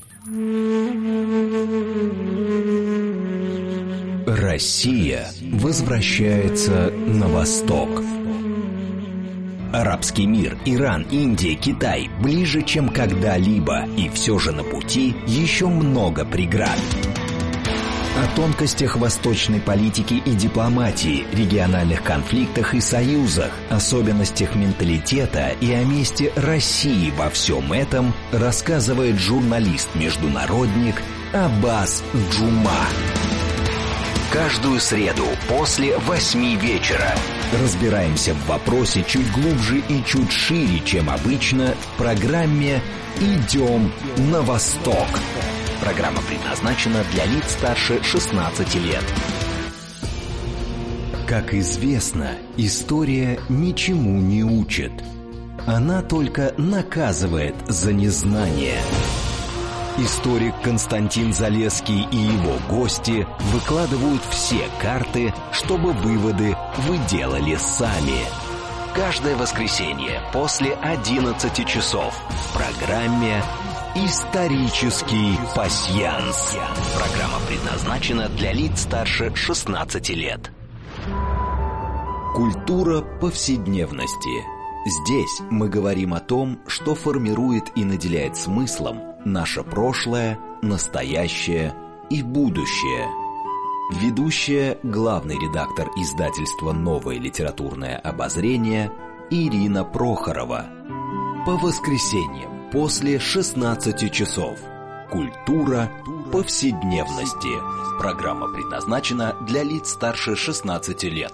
Россия возвращается на восток. Арабский мир, Иран, Индия, Китай ближе, чем когда-либо, и все же на пути еще много преград. О тонкостях восточной политики и дипломатии, региональных конфликтах и союзах, особенностях менталитета и о месте России во всем этом рассказывает журналист-международник Аббас Джума. Каждую среду после восьми вечера разбираемся в вопросе чуть глубже и чуть шире, чем обычно, в программе «Идем на восток». Программа предназначена для лиц старше шестнадцати лет. Как известно, история ничему не учит. Она только наказывает за незнание. Историк Константин Залесский и его гости выкладывают все карты, чтобы выводы вы делали сами. Каждое воскресенье после одиннадцати часов в программе «Исторический пасьянс». Программа предназначена для лиц старше шестнадцати лет. Культура повседневности. Здесь мы говорим о том, что формирует и наделяет смыслом наше прошлое, настоящее и будущее. Ведущая, главный редактор издательства «Новое литературное обозрение» Ирина Прохорова. По воскресеньям после шестнадцати часов. Культура повседневности. Программа предназначена для лиц старше шестнадцати лет.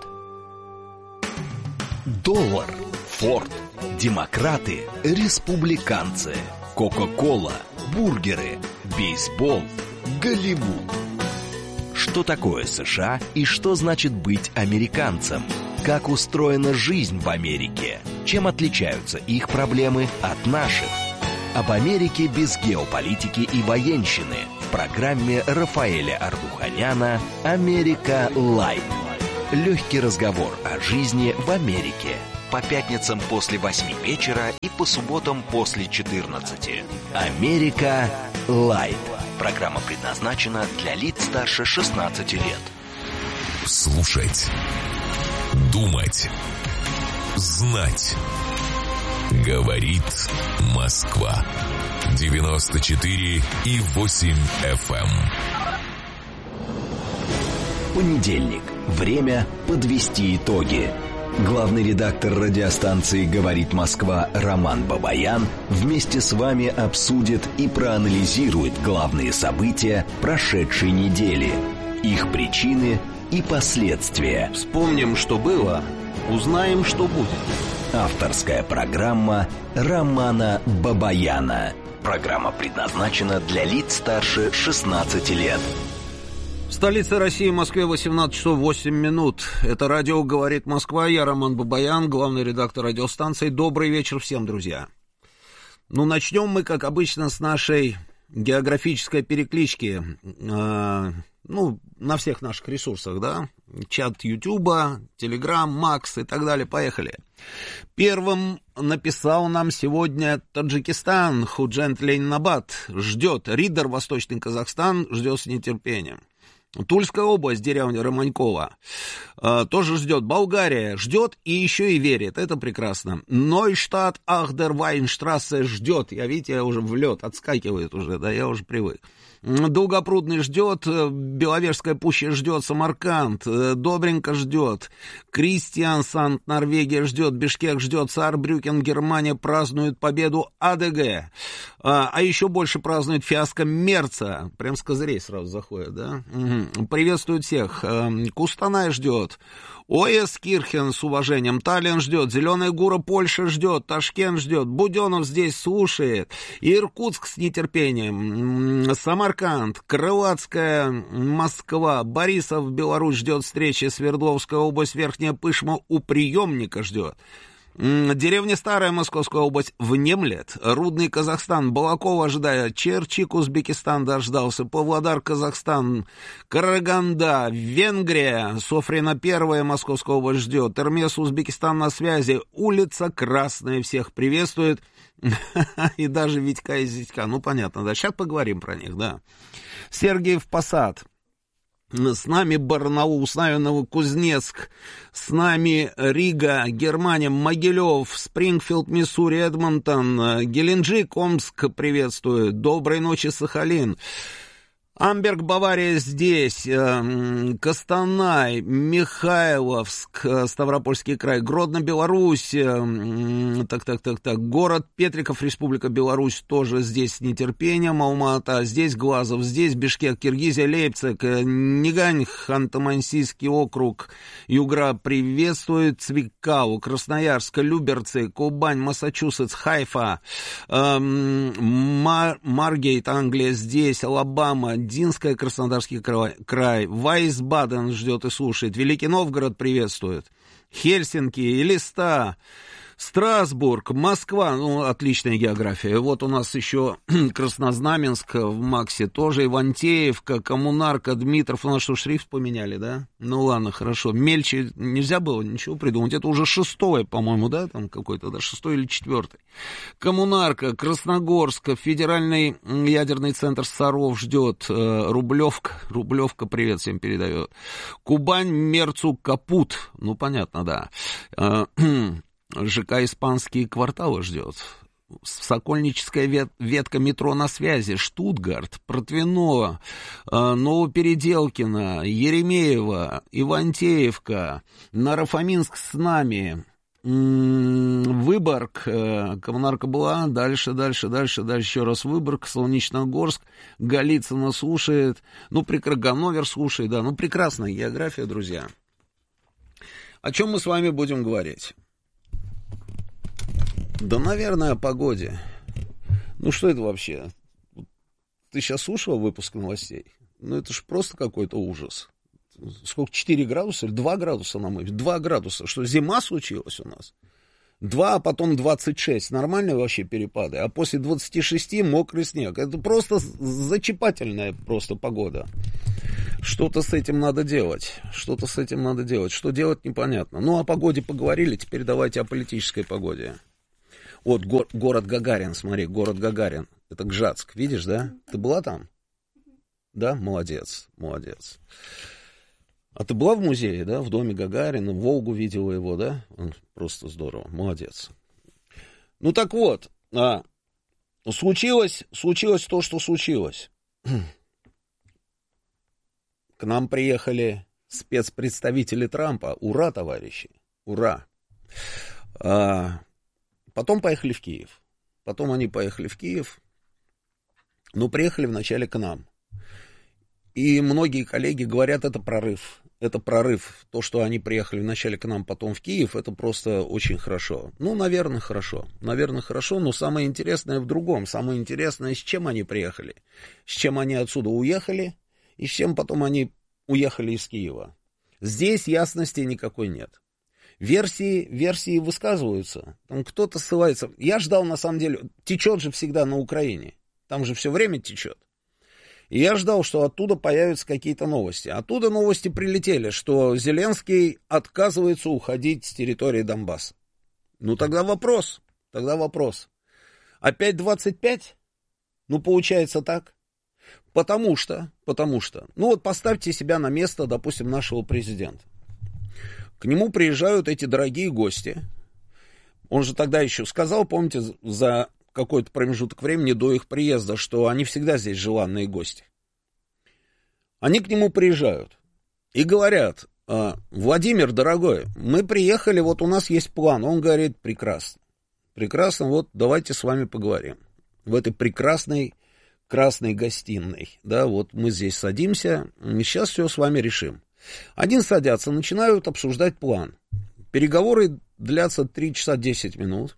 Доллар, Форд, демократы, республиканцы, Кока-кола, бургеры, бейсбол, Голливуд. Что такое США и что значит быть американцем? Как устроена жизнь в Америке? Чем отличаются их проблемы от наших? Об Америке без геополитики и военщины в программе Рафаэля Ардуханяна «Америка Лайт». Легкий разговор о жизни в Америке. По пятницам после восьми вечера и по субботам после четырнадцати. «Америка Лайт». Программа предназначена для лиц старше шестнадцати лет. Слушать. Думать. Знать. Говорит Москва. девяносто четыре и восемь эф эм. Понедельник. Время подвести итоги. Главный редактор радиостанции «Говорит Москва» Роман Бабаян вместе с вами обсудит и проанализирует главные события прошедшей недели, их причины и последствия. Вспомним, что было, узнаем, что будет. Авторская программа Романа Бабаяна. Программа предназначена для лиц старше шестнадцати лет. В столице России, Москве, восемнадцать часов восемь минут. Это радио «Говорит Москва». Я Роман Бабаян, главный редактор радиостанции. Добрый вечер всем, друзья. Ну, начнем мы, как обычно, с нашей географической переклички. Э, ну, на всех наших ресурсах, да? Чат Ютуба, Телеграм, Макс и так далее. Поехали. Первым написал нам сегодня Таджикистан. Худжент Ленинабад ждет. Ридер, Восточный Казахстан, ждет с нетерпением. Тульская область, деревня Романькова, э, тоже ждет. Болгария ждет и еще и верит. Это прекрасно. Нойштадт Ахдервайнштрассе ждет. Я, видите, я уже в лед, отскакивает уже, да, я уже привык. Долгопрудный ждет, Беловежская пуща ждет, Самарканд, Добренько ждет, Кристиансанд, Норвегия ждет, Бишкек ждет, Саарбрюкен, Германия празднует победу АДГ. А, а еще больше празднует фиаско Мерца. Прям с козырей сразу заходит, да? Угу. Приветствует всех. Кустанай ждет. Оэскирхен с уважением. Таллин ждет. Зеленая Гура, Польша ждет. Ташкент ждет. Буденов здесь слушает. Иркутск с нетерпением. Самарканд. Крылатская Москва. Борисов, Беларусь ждет встречи. Свердловская область, Верхняя Пышма у приемника ждет. Деревня Старая, Московская область, внемлет. Рудный, Казахстан, Балакова ожидает. Черчик, Узбекистан, дождался. Павлодар, Казахстан. Караганда, Венгрия. Софрина первая, Московская область ждет. Эрмес, Узбекистан на связи. Улица Красная всех приветствует. И даже Витька и Зитька. Ну, понятно, да. Сейчас поговорим про них, да. Сергиев Посад. С нами Барнаул, с нами Новокузнецк, с нами Рига, Германия, Могилев, Спрингфилд, Миссури, Эдмонтон, Геленджик, Омск приветствует. Доброй ночи, Сахалин. Амберг, Бавария здесь, Костанай, Михайловск, Ставропольский край, Гродно, Беларусь, так, так, так, так, город Петриков, Республика Беларусь тоже здесь с нетерпением, Алма-Ата, здесь Глазов, здесь Бишкек, Киргизия, Лейпциг, Нигань, Ханты-Мансийский округ, Югра приветствует, Цвикау, Красноярск, Люберцы, Кубань, Массачусетс, Хайфа, Мар- Маргейт, Англия здесь, Алабама, Динская, Краснодарский край, край. Вайсбаден ждет и слушает. Великий Новгород приветствует. Хельсинки, Элиста, Страсбург, Москва, ну, отличная география. Вот у нас еще Краснознаменск, в Максе тоже, Ивантеевка, Коммунарка, Дмитров. У нас что, шрифт поменяли, да? Ну, ладно, хорошо. Мельче нельзя было ничего придумать. Это уже шестое, по-моему, да, там какой-то, да, шестой или четвертый. Коммунарка, Красногорск, Федеральный ядерный центр Саров ждет. Рублевка, Рублевка, привет всем передает. Кубань, Мерцу, Капут. Ну, понятно, да. ЖК «Испанские кварталы» ждет. Сокольническая вет, ветка метро на связи. Штутгарт, Протвино, Новопеределкино, Еремеево, Ивантеевка, Нарафаминск с нами, Выборг, Коммунарка была, дальше, дальше, дальше, дальше, еще раз Выборг, Солнечногорск, Голицыно слушает, ну, Ганновер слушает, да, ну, прекрасная география, друзья. О чем мы с вами будем говорить? Да, наверное, о погоде. Ну, что это вообще? Ты сейчас слушал выпуск новостей? Ну, это же просто какой-то ужас. Сколько? четыре градуса или два градуса, на мой взгляд? два градуса. Что, зима случилась у нас? два, а потом двадцать шесть. Нормальные вообще перепады. А после двадцати шести мокрый снег. Это просто зачипательная просто погода. Что-то с этим надо делать. Что-то с этим надо делать. Что делать, непонятно. Ну, о погоде поговорили, теперь давайте о политической погоде. Вот го- город Гагарин, смотри, город Гагарин. Это Гжатск, видишь, да? Ты была там? Да? Молодец, молодец. А ты была в музее, да? В доме Гагарина, Волгу видела его, да? Просто здорово, молодец. Ну так вот, а, случилось, случилось то, что случилось. К нам приехали спецпредставители Трампа. Ура, товарищи, ура. А, потом поехали в Киев. Потом они поехали в Киев. Но приехали вначале к нам. И многие коллеги говорят, это прорыв. Это прорыв. То, что они приехали вначале к нам, потом в Киев, это просто очень хорошо. Ну, наверное, хорошо. Наверное, хорошо, но самое интересное в другом. Самое интересное, с чем они приехали. С чем они отсюда уехали. И с чем потом они уехали из Киева. Здесь ясности никакой нет. Версии, версии высказываются. Там кто-то ссылается. Я ждал, на самом деле, течет же всегда на Украине. Там же все время течет. И я ждал, что оттуда появятся какие-то новости. Оттуда новости прилетели, что Зеленский отказывается уходить с территории Донбасса. Ну, тогда вопрос. Тогда вопрос. Опять двадцать пять? Ну, получается так. Потому что, потому что, ну вот поставьте себя на место, допустим, нашего президента. К нему приезжают эти дорогие гости. Он же тогда еще сказал, помните, за какой-то промежуток времени до их приезда, что они всегда здесь желанные гости. Они к нему приезжают и говорят: Владимир, дорогой, мы приехали, вот у нас есть план. Он говорит: прекрасно, прекрасно, вот давайте с вами поговорим. В этой прекрасной красной гостиной, да, вот мы здесь садимся, сейчас все с вами решим. Они садятся, начинают обсуждать план. Переговоры длятся три часа десять минут.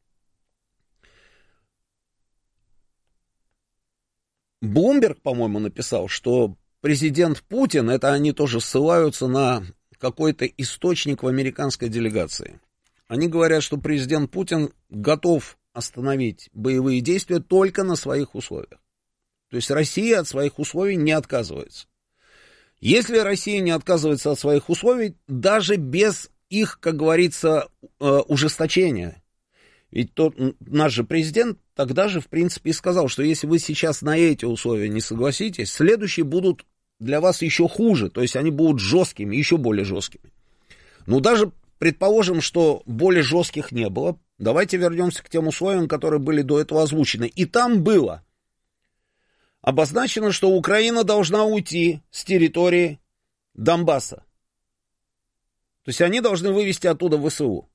Блумберг, по-моему, написал, что президент Путин, это они тоже ссылаются на какой-то источник в американской делегации. Они говорят, что президент Путин готов остановить боевые действия только на своих условиях. То есть Россия от своих условий не отказывается. Если Россия не отказывается от своих условий, даже без их, как говорится, ужесточения. Ведь тот, наш же президент тогда же, в принципе, и сказал, что если вы сейчас на эти условия не согласитесь, следующие будут для вас еще хуже, то есть они будут жесткими, еще более жесткими. Ну, даже предположим, что более жестких не было, давайте вернемся к тем условиям, которые были до этого озвучены. И там было обозначено, что Украина должна уйти с территории Донбасса. То есть они должны вывести оттуда ВСУ.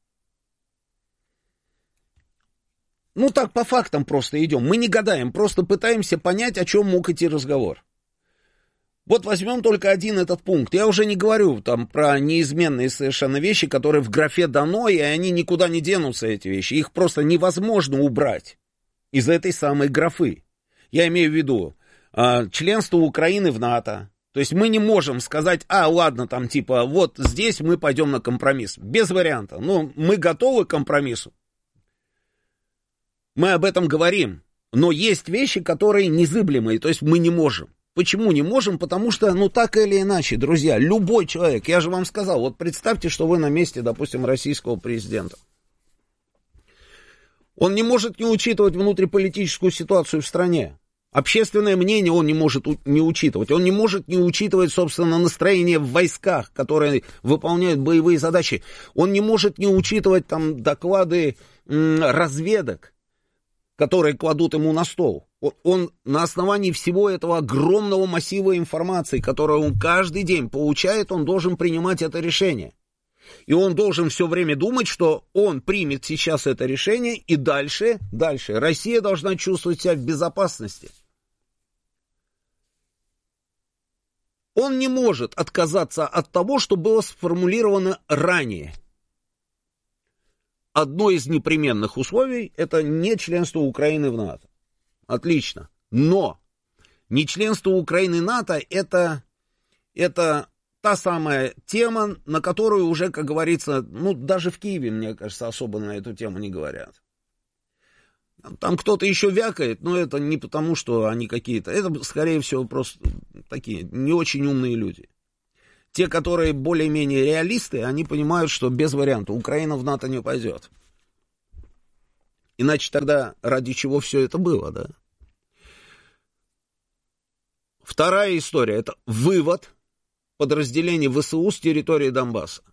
Ну, так по фактам просто идем. Мы не гадаем, просто пытаемся понять, о чем мог идти разговор. Вот возьмем только один этот пункт. Я уже не говорю там про неизменные совершенно вещи, которые в графе дано, и они никуда не денутся, эти вещи. Их просто невозможно убрать из этой самой графы. Я имею в виду а, членство Украины в НАТО, То есть мы не можем сказать, а, ладно, там, типа, вот здесь мы пойдем на компромисс. Без варианта. Ну, мы готовы к компромиссу. Мы об этом говорим. Но есть вещи, которые незыблемые. То есть мы не можем. Почему не можем? Потому что, ну, так или иначе, друзья, любой человек, я же вам сказал, вот представьте, что вы на месте, допустим, российского президента. Он не может не учитывать внутриполитическую ситуацию в стране. Общественное мнение он не может не учитывать. Он не может не учитывать, собственно, настроение в войсках, которые выполняют боевые задачи. Он не может не учитывать там доклады м, разведок, которые кладут ему на стол. Он на основании всего этого огромного массива информации, которую он каждый день получает, он должен принимать это решение. И он должен все время думать, что он примет сейчас это решение, и дальше, дальше Россия должна чувствовать себя в безопасности. Он не может отказаться от того, что было сформулировано ранее. Одно из непременных условий – это не членство Украины в НАТО. Отлично. Но не членство Украины в НАТО – это, это та самая тема, на которую уже, как говорится, ну, даже в Киеве, мне кажется, особо на эту тему не говорят. Там кто-то еще вякает, но это не потому, что они какие-то... Это, скорее всего, просто такие не очень умные люди. Те, которые более-менее реалисты, они понимают, что без варианта Украина в НАТО не пойдет. Иначе тогда ради чего все это было, да? Вторая история – это вывод подразделений ВСУ с территории Донбасса.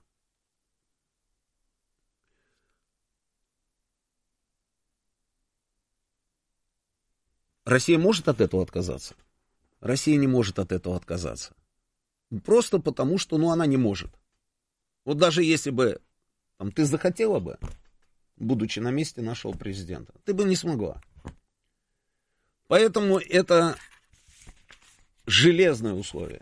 Россия может от этого отказаться? Россия не может от этого отказаться. Просто потому, что ну, она не может. Вот даже если бы там, ты захотела бы, будучи на месте нашего президента, ты бы не смогла. Поэтому это железное условие.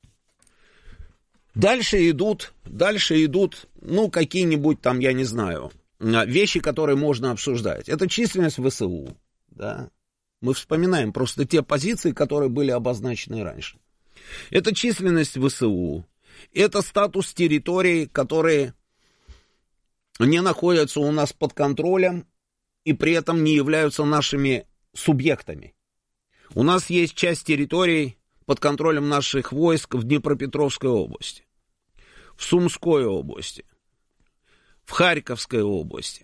Дальше идут, дальше идут, ну, какие-нибудь там, я не знаю, вещи, которые можно обсуждать. Это численность ВСУ, да. Мы вспоминаем просто те позиции, которые были обозначены раньше. Это численность ВСУ, это статус территорий, которые не находятся у нас под контролем и при этом не являются нашими субъектами. У нас есть часть территорий под контролем наших войск в Днепропетровской области, в Сумской области, в Харьковской области.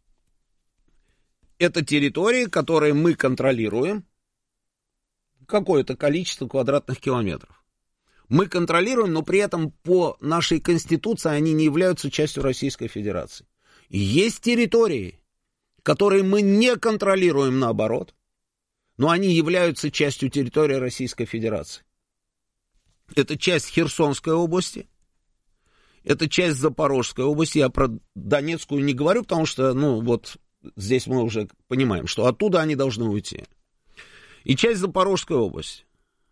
Это территории, которые мы контролируем, какое-то количество квадратных километров. Мы контролируем, но при этом по нашей Конституции они не являются частью Российской Федерации. И есть территории, которые мы не контролируем, наоборот, но они являются частью территории Российской Федерации. Это часть Херсонской области, это часть Запорожской области. Я про Донецкую не говорю, потому что, ну, вот здесь мы уже понимаем, что оттуда они должны уйти. И часть Запорожской области.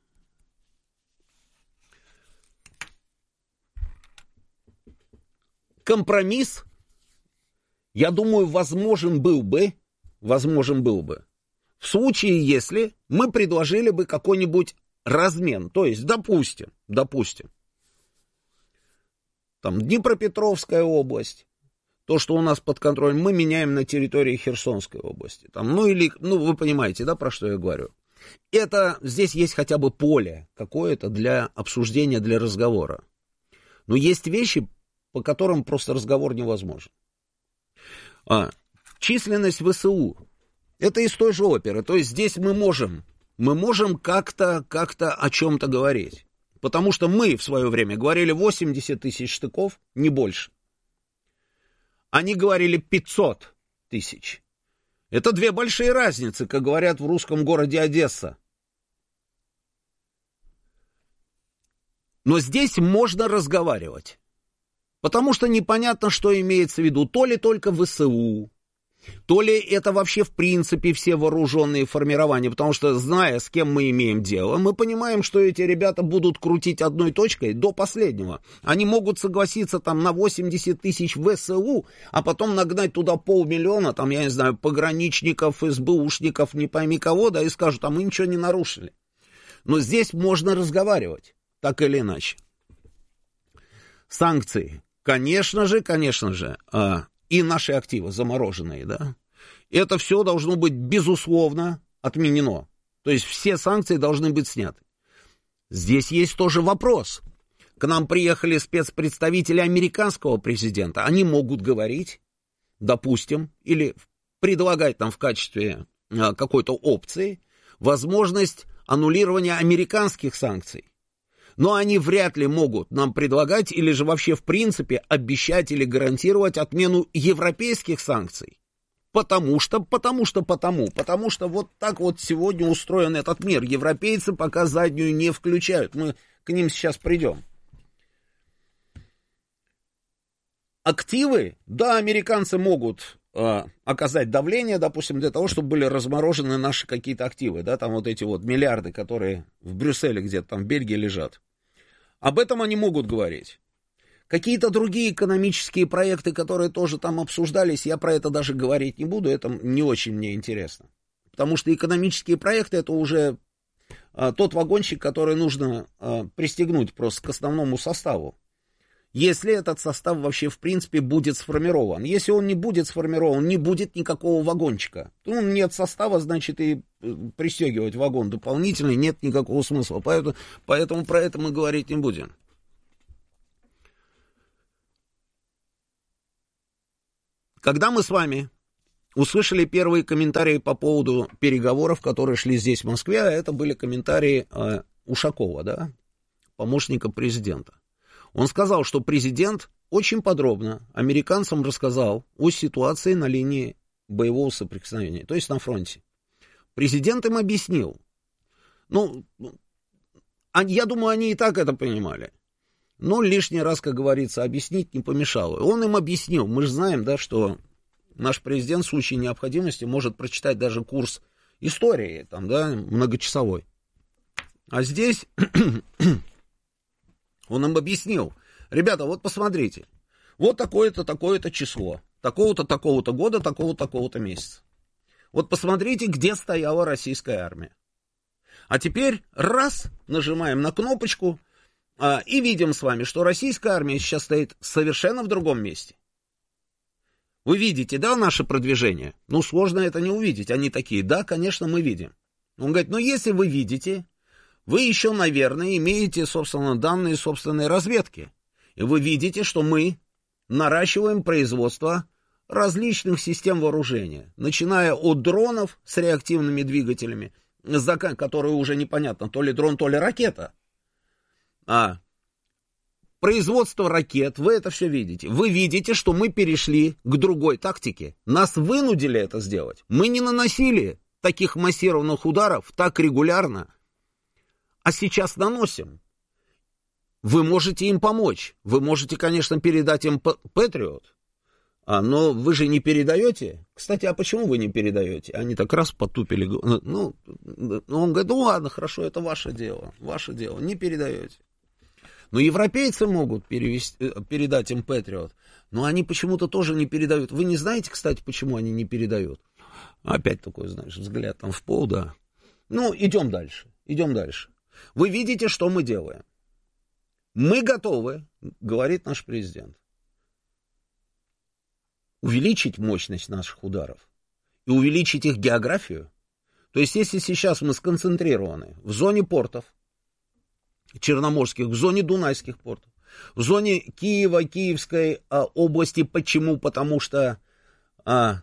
Компромисс, я думаю, возможен был бы, возможен был бы, в случае, если мы предложили бы какой-нибудь размен. То есть, допустим, допустим, там Днепропетровская область, то, что у нас под контролем, мы меняем на территории Херсонской области. Там, ну, или, ну, вы понимаете, да, про что я говорю. Это, здесь есть хотя бы поле какое-то для обсуждения, для разговора. Но есть вещи, по которым просто разговор невозможен. А, численность ВСУ. Это из той же оперы. То есть здесь мы можем, мы можем как-то, как-то о чем-то говорить. Потому что мы в свое время говорили восемьдесят тысяч штыков, не больше. Они говорили пятьсот тысяч. Это две большие разницы, как говорят в русском городе Одесса. Но здесь можно разговаривать. Потому что непонятно, что имеется в виду. То ли только ВСУ, то ли это вообще в принципе все вооруженные формирования. Потому что, зная, с кем мы имеем дело, мы понимаем, что эти ребята будут крутить одной точкой до последнего. Они могут согласиться там на восемьдесят тысяч ВСУ, а потом нагнать туда полмиллиона, там, я не знаю, пограничников, СБУшников, не пойми кого, да, и скажут, а мы ничего не нарушили. Но здесь можно разговаривать. так или иначе. Санкции, конечно же, конечно же, и наши активы замороженные, да, это все должно быть, безусловно, отменено. То есть все санкции должны быть сняты. Здесь есть тоже вопрос. К нам приехали спецпредставители американского президента. Они могут говорить, допустим, или предлагать нам в качестве какой-то опции возможность аннулирования американских санкций. Но они вряд ли могут нам предлагать или же вообще в принципе обещать или гарантировать отмену европейских санкций. Потому что, потому что, потому, потому что вот так вот сегодня устроен этот мир. Европейцы пока заднюю не включают. Мы к ним сейчас придем. Активы, да, американцы могут э, оказать давление, допустим, для того, чтобы были разморожены наши какие-то активы, да, там вот эти вот миллиарды, которые в Брюсселе где-то там в Бельгии лежат. Об этом они могут говорить. Какие-то другие экономические проекты, которые тоже там обсуждались, я про это даже говорить не буду, это не очень мне интересно. Потому что экономические проекты это уже а, тот вагончик, который нужно а, пристегнуть просто к основному составу. Если этот состав вообще в принципе будет сформирован. Если он не будет сформирован, не будет никакого вагончика. Ну, нет состава, значит и пристегивать вагон дополнительный нет никакого смысла. Поэтому, поэтому про это мы говорить не будем. Когда мы с вами услышали первые комментарии по поводу переговоров, которые шли здесь, в Москве, а это были комментарии э, Ушакова, да, помощника президента. Он сказал, что президент очень подробно американцам рассказал о ситуации на линии боевого соприкосновения, то есть на фронте. Президент им объяснил. Ну, я думаю, они и так это понимали. Но лишний раз, как говорится, объяснить не помешало. Он им объяснил. Мы же знаем, да, что наш президент в случае необходимости может прочитать даже курс истории, там, да, многочасовой. А здесь он им объяснил. Ребята, вот посмотрите. Вот такое-то, такое-то число. Такого-то, такого-то года, такого-то, такого-то месяца. Вот посмотрите, где стояла российская армия. А теперь раз, нажимаем на кнопочку, и видим с вами, что российская армия сейчас стоит совершенно в другом месте. Вы видите, да, наше продвижение? Ну, сложно это не увидеть. Они такие, да, конечно, мы видим. Он говорит, ну, если вы видите, вы еще, наверное, имеете, собственно, данные собственной разведки. И вы видите, что мы наращиваем производство различных систем вооружения, начиная от дронов с реактивными двигателями, которые уже непонятно, то ли дрон, то ли ракета. А производство ракет, вы это все видите. Вы видите, что мы перешли к другой тактике. Нас вынудили это сделать. Мы не наносили таких массированных ударов так регулярно, а сейчас наносим. Вы можете им помочь. Вы можете, конечно, передать им Патриот, а, но вы же не передаете. Кстати, а почему вы не передаете? Они так раз потупили. Ну, он говорит, ну ладно, хорошо, это ваше дело. Ваше дело, не передаете. Но европейцы могут перевести, передать им Патриот, но они почему-то тоже не передают. Вы не знаете, кстати, почему они не передают? Опять такой, знаешь, взгляд там в пол, да. Ну, идем дальше, идем дальше. Вы видите, что мы делаем. Мы готовы, говорит наш президент, увеличить мощность наших ударов и увеличить их географию. То есть, если сейчас мы сконцентрированы в зоне портов, черноморских, в зоне дунайских портов, в зоне Киева, Киевской а, области. Почему? Потому что а,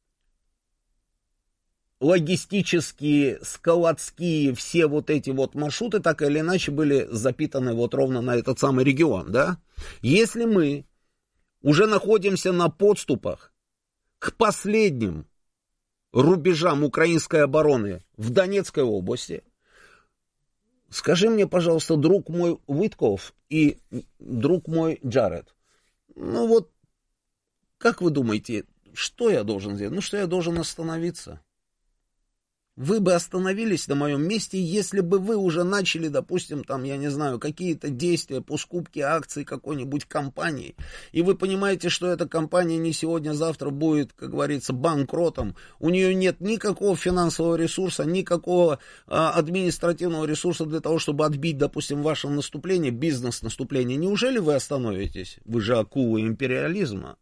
логистические, складские, все вот эти вот маршруты так или иначе были запитаны вот ровно на этот самый регион, да? Если мы уже находимся на подступах к последним рубежам украинской обороны в Донецкой области, скажи мне, пожалуйста, друг мой Уитков и друг мой Джаред, ну вот, как вы думаете, что я должен сделать? Ну, что я должен остановиться? вы бы остановились на моем месте, если бы вы уже начали, допустим, там, я не знаю, какие-то действия по скупке акций какой-нибудь компании, и вы понимаете, что эта компания не сегодня-завтра будет, как говорится, банкротом, у нее нет никакого финансового ресурса, никакого а, административного ресурса для того, чтобы отбить, допустим, ваше наступление, бизнес-наступление. Неужели вы остановитесь? Вы же акулы империализма.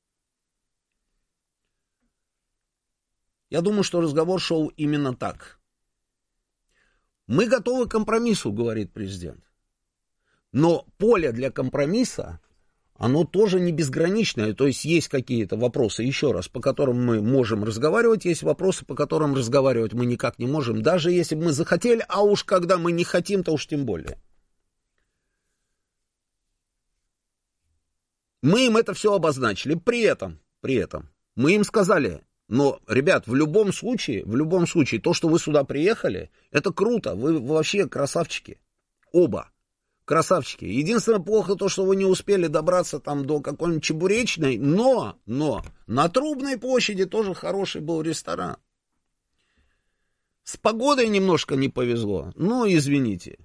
Я думаю, что разговор шел именно так. Мы готовы к компромиссу, говорит президент. Но поле для компромисса, оно тоже не безграничное. То есть есть какие-то вопросы, еще раз, по которым мы можем разговаривать. Есть вопросы, по которым разговаривать мы никак не можем. Даже если бы мы захотели, а уж когда мы не хотим, то уж тем более. Мы им это все обозначили. При этом, при этом мы им сказали... Но, ребят, в любом случае, в любом случае, то, что вы сюда приехали, это круто, вы вообще красавчики, оба красавчики. Единственное плохо то, что вы не успели добраться там до какой-нибудь Чебуречной, но, но, на Трубной площади тоже хороший был ресторан. С погодой немножко не повезло, ну, извините.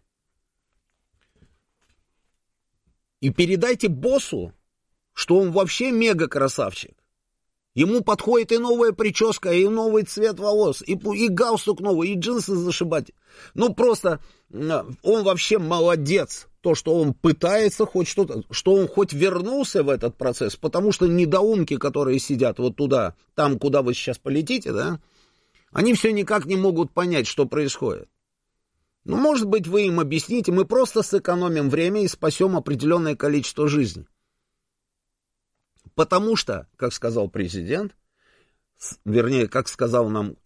И передайте боссу, что он вообще мега-красавчик. Ему подходит и новая прическа, и новый цвет волос, и, и галстук новый, и джинсы зашибать. Ну, просто он вообще молодец. То, что он пытается хоть что-то, что он хоть вернулся в этот процесс, потому что недоумки, которые сидят вот туда, там, куда вы сейчас полетите, да, они все никак не могут понять, что происходит. Ну, может быть, вы им объясните, мы просто сэкономим время и спасем определенное количество жизней. Потому что, как сказал президент, вернее, как сказал нам